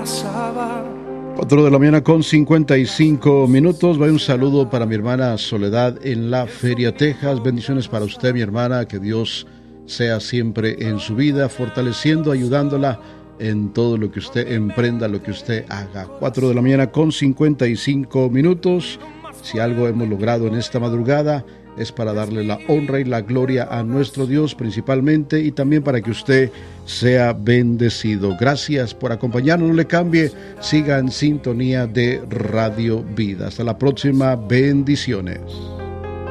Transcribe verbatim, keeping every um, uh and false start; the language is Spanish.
pasaba. Cuatro de la mañana con cincuenta y cinco minutos. Va un saludo para mi hermana Soledad en La Feria, Texas. Bendiciones para usted, mi hermana. Que Dios sea siempre en su vida, fortaleciendo, ayudándola en todo lo que usted emprenda, lo que usted haga. Cuatro de la mañana con cincuenta y cinco minutos. Si algo hemos logrado en esta madrugada, es para darle la honra y la gloria a nuestro Dios principalmente, y también para que usted sea bendecido. Gracias por acompañarnos, no le cambie, siga en sintonía de Radio Vida. Hasta la próxima, bendiciones.